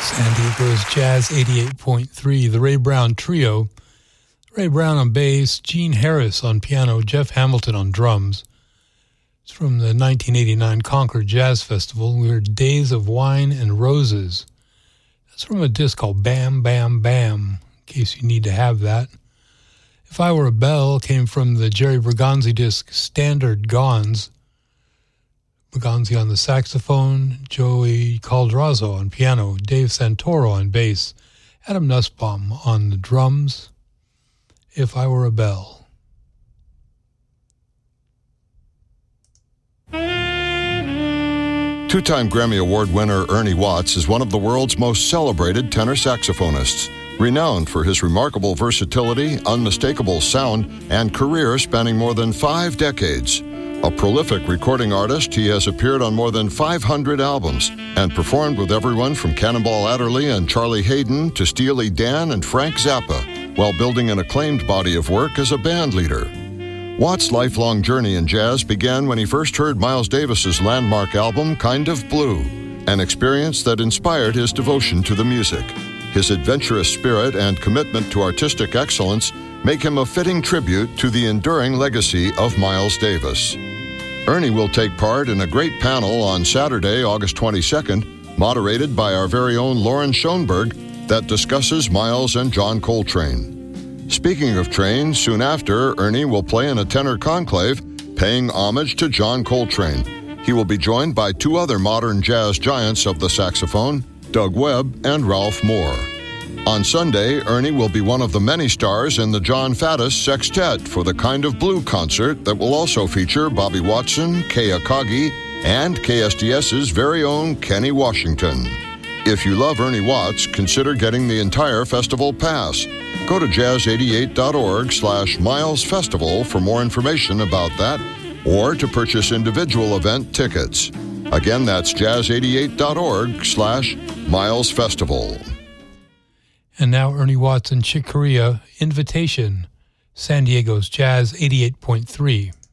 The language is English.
San Diego's Jazz 88.3, the Ray Brown Trio. Ray Brown on bass, Gene Harris on piano, Jeff Hamilton on drums. It's from the 1989 Concord Jazz Festival. We heard Days of Wine and Roses. That's from a disc called Bam Bam Bam, in case you need to have that. If I Were a Bell came from the Jerry Bergonzi disc Standard Gons. Bergonzi on the saxophone, Joey Calderazzo on piano, Dave Santoro on bass, Adam Nussbaum on the drums. If I Were a Bell. Two-time Grammy Award winner Ernie Watts is one of the world's most celebrated tenor saxophonists, renowned for his remarkable versatility, unmistakable sound, and career spanning more than 5 decades. A prolific recording artist, he has appeared on more than 500 albums and performed with everyone from Cannonball Adderley and Charlie Hayden to Steely Dan and Frank Zappa, while building an acclaimed body of work as a band leader. Watts' lifelong journey in jazz began when he first heard Miles Davis's landmark album, Kind of Blue, an experience that inspired his devotion to the music. His adventurous spirit and commitment to artistic excellence make him a fitting tribute to the enduring legacy of Miles Davis. Ernie will take part in a great panel on Saturday, August 22nd, moderated by our very own Lauren Schoenberg, that discusses Miles and John Coltrane. Speaking of Train, soon after, Ernie will play in a tenor conclave, paying homage to John Coltrane. He will be joined by 2 other modern jazz giants of the saxophone, Doug Webb and Ralph Moore. On Sunday, Ernie will be one of the many stars in the John Faddis Sextet for the Kind of Blue concert that will also feature Bobby Watson, Kei Akagi, and KSDS's very own Kenny Washington. If you love Ernie Watts, consider getting the entire festival pass. Go to jazz88.org/Miles Festival for more information about that, or to purchase individual event tickets. Again, that's jazz88.org/Miles Festival. And now Ernie Watts and Chick Corea, Invitation, San Diego's Jazz 88.3.